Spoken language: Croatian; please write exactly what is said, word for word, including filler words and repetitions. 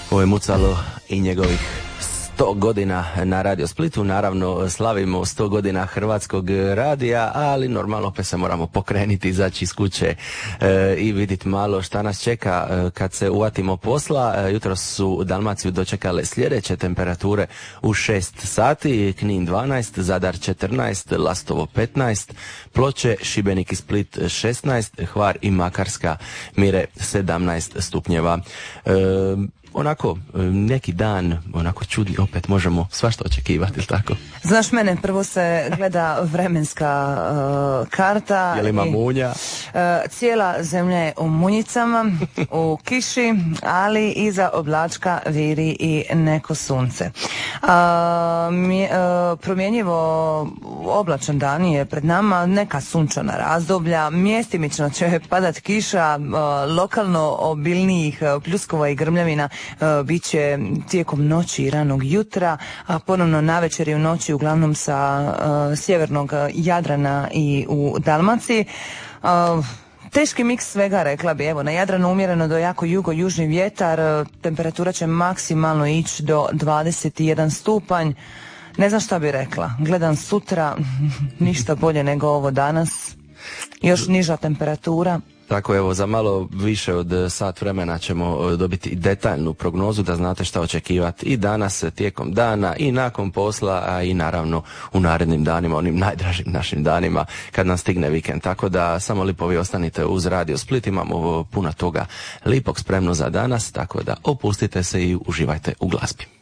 Ovo je Mucalo i njegovih sto godina na Radio Splitu. Naravno slavimo sto godina Hrvatskog radija, ali normalno opet se moramo pokrenuti, izaći iz kuće e, i vidjeti malo šta nas čeka e, kad se uvatimo posla. E, jutro su Dalmaciju dočekale sljedeće temperature u šest sati, Knin dvanaest, Zadar četrnaest, Lastovo petnaest, Ploče, Šibenik i Split šesnaest, Hvar i Makarska mire sedamnaest stupnjeva. E, Onako, neki dan, onako čudni, opet možemo svašta očekivati, ili tako? Znaš mene, prvo se gleda vremenska uh, karta. Je li ima munja? Uh, cijela zemlja je u munjicama, u kiši, ali iza oblačka viri i neko sunce. Uh, mi, uh, promjenjivo oblačan dan je pred nama, neka sunčana razdoblja, mjestimično će padat kiša, uh, lokalno obilnijih uh, pljuskova i grmljavina Uh, bit će tijekom noći i ranog jutra, a ponovno navečer i u noći uglavnom sa uh, sjevernog Jadrana i u Dalmaciji. Uh, Teški miks svega, rekla bi. Evo, na Jadranu umjereno do jako jugo-južni vjetar, temperatura će maksimalno ići do dvadeset jedan stupanj. Ne znam šta bi rekla. Gledam sutra, ništa bolje nego ovo danas. Još niža temperatura. Tako, evo, za malo više od sat vremena ćemo dobiti detaljnu prognozu da znate šta očekivati i danas tijekom dana i nakon posla, a i naravno u narednim danima, onim najdražim našim danima kad nam stigne vikend. Tako da samo lipo vi ostanite uz Radio Split, imamo puno toga lipog spremno za danas, tako da opustite se i uživajte u glazbi.